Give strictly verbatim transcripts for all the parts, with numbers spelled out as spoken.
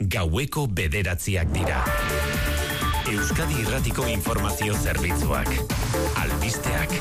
gaueko bederatziak dira. Euskadi Irratiko Informazio Zerbitzuak. Albisteak.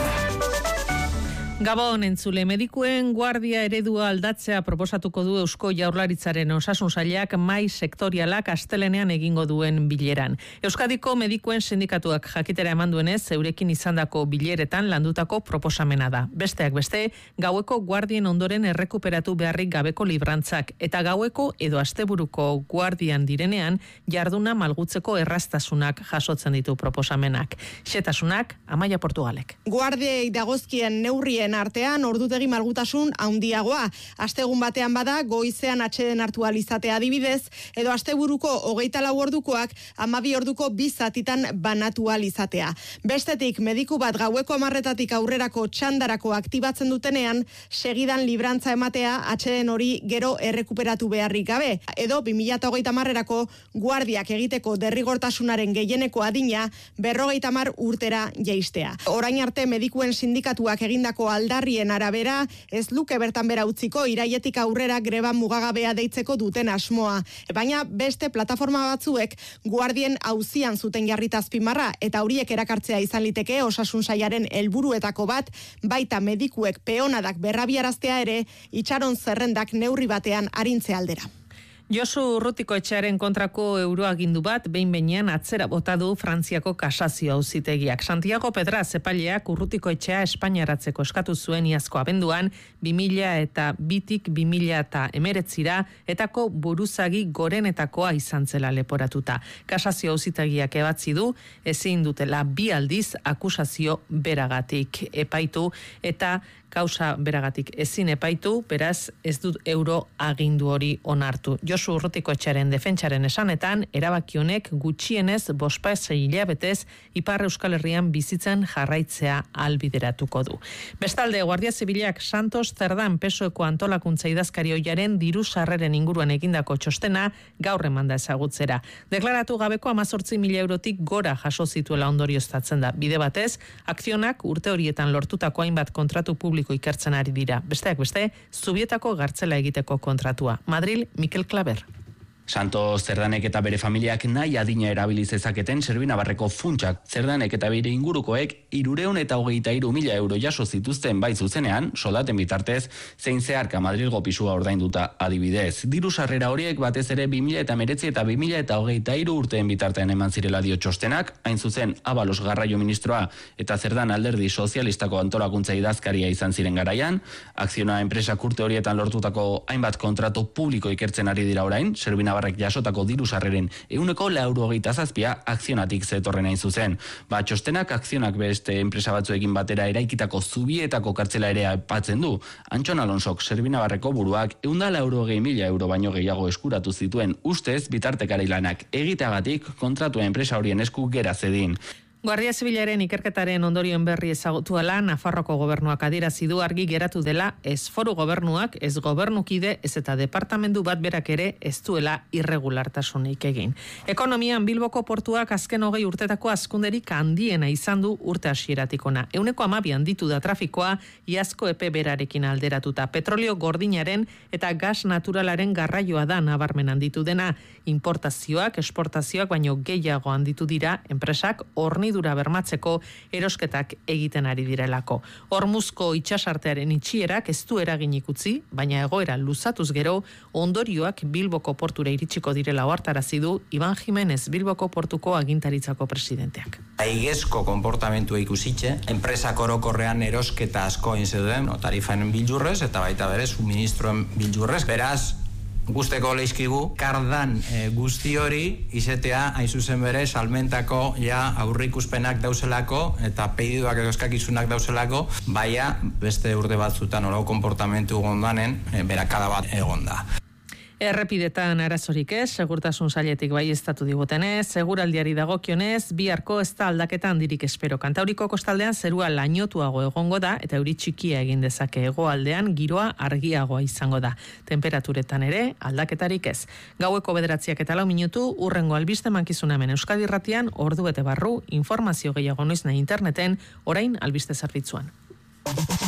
Gabon entzule, medikuen guardia eredua aldatzea proposatuko du Eusko Jaurlaritzaren Osasun Sailak mai sektorialak astelenean egingo duen bileran. Euskadiko medikuen sindikatuak jakitera eman duenez, eurekin izandako bileretan landutako proposamena da. Besteak beste, gaueko guardien ondoren errekuperatu beharrik gabeko librantzak eta gaueko edo asteburuko guardian direnean jarduna malgutzeko erraztasunak jasotzen ditu proposamenak. Xetasunak, Amaia Portugalek. Guardiei dagozkien neurrien artean ordutegi malgutasun handiagoa. Astegun batean bada goizean atxeden hartu alizatea adibidez, edo asteburuko hogeita lau ordukoak hamabi orduko bi zatitan banatu alizatea. Bestetik, mediku bat gaueko hamarretatik aurrerako txandarako aktibatzen dutenean, segidan librantza ematea atxeden hori gero errekuperatu beharrik gabe. Edo bi mila hogeita hamarrerako guardiak egiteko derrigortasunaren gehieneko adina berrogeita hamar urtera jaistea. Orain arte medikuen sindikatuak egindako aldarrien arabera, ez luke bertan bera utziko iraietik aurrera greba mugagabea deitzeko duten asmoa. Baina beste plataforma batzuek guardien auzian zuten jarrita azpimarra eta horiek erakartzea izan liteke Osasun Sailaren helburuetako bat, baita medikuek peonadak berrabiaraztea ere itxaron zerrendak neurri batean arintze aldera. Josu Urrutikoetxearen kontrako euroagindu bat behin-behinean atzera bota du Frantziako kasazio auzitegiak. Santiago Pedraz epaileak Urrutikoetxea espainiaratzeko eskatu zuen iazko abenduan, bi mila eta bitik bi mila eta hemeretzira etako buruzagi gorenetakoa izan zela leporatuta. Kasazio auzitegiak ebatzi du, ezin dutela bi aldiz akusazio beragatik epaitu eta kausa beragatik ezin epaitu, beraz ez dut euro agindu hori onartu. Josu Urrutikoetxearen defentsaren esanetan, erabaki honek gutxienez bospa hilabetez Ipar Euskal Herrian bizitzen jarraitzea albideratuko du. Bestalde, Guardia Zibilak Santos Zerdan Pesoeko antolakuntza idazkari ohiaren diru sarreren inguruan egindako txostena gaur emanda ezagutzera. Deklaratu gabeko hamazortzi mila eurotik gora jaso zituela ondorioztatzen da. Bide batez, akzionak urte horietan lortutako hainbat kontratu publiko ikertzen ari dira. Besteak beste, Zubietako gartzela egiteko kontratua. Madril, Mikel Klaber. Santos Zerdanek eta bere familiak nahi adina erabiliz ezaketen Serbinabarreko funtsak. Zerdanek eta bere ingurukoek hirureun eta hogeita hiru mila euro jaso zituzten bai zuzenean, soldaten bitartez, zein zeharka Madrilgo pisua ordainduta adibidez. Diru sarrera horiek batez ere bi mila eta hemeretzi eta bi mila eta hogeita hiru urteen bitartean eman zirela dio txostenak, hain zuzen Abalos garraio ministroa eta Zerdan alderdi sozialistako antolakuntza idazkaria izan ziren garaian, akzioa enpresak urte horietan lortutako hainbat kontratu publiko ikertzen ari dira orain, Serbina Barrek jasotako diru sarreren ehuneko laurogeita zazpia akzionatik zetorren hain zuzen. Ba, txostenak akzionak beste enpresa batzuekin batera eraikitako Zubietako kartzela ere aipatzen du. Antxon Alonsok Serbinabarreko buruak ehun eta laurogei mila euro baino gehiago eskuratu zituen ustez bitartekari lanak egiteagatik kontratua enpresa horien esku gera zedin. Guardia Zibilaren ikerketaren ondorioen berri ezagutuela Nafarroko gobernuak adierazi du argi geratu dela ez foru gobernuak, ez gobernukide, ez eta departamendu bat berak ere ez duela irregulartasunik egin. Ekonomian Bilboko portuak azken hogei urtetako hazkunderik handiena izan du urte hasieratik ona. Ehuneko hamabi handitu da trafikoa iazko epe berarekin alderatuta. Petrolio gordinaren eta gas naturalaren garraioa da nabarmen handitu dena. Importazioak, esportazioak baino gehiago handitu dira enpresak horni dura bermatzeko erosketak egiten ari direlako. Hormuzko itsasartearen itxierak ez du eraginik utzi, baina egoera luzatuz gero ondorioak Bilboko portura iritsiko direla ohartarazi du Iban Jimenez Bilboko portuko agintaritzako presidenteak. Aigezko konportamentua ikusitxe, enpresak orokorrean erosketa asko egin zeuden, no, tarifaen bildurrez eta baita bere suministroen bildurrez. Beraz, guzteko leizkigu, kardan e, guzti hori izetea hain zuzen bere salmentako ja aurrikuspenak dauzelako eta pediduak eskakizunak dauzelako, baina beste urte batzutan olau konportamentu gondanen e, berakada bat egonda. Errepidetan arazorik ez, segurtasun sailetik baieztatu digutenez, seguraldiari dagokionez, biharko ez da aldaketa handirik espero. Kantauriko kostaldean zerua lainotuago egongo da eta euri txikia egin dezake, hegoaldean giroa argiagoa izango da. Temperaturetan ere aldaketarik ez. Gaueko bederatziak eta lau minutu, urrengo albiste mankizuna hemen Euskadi Irratian, ordu bete barru, informazio gehiago noiz nahi interneten, orain albiste zerbitzuan.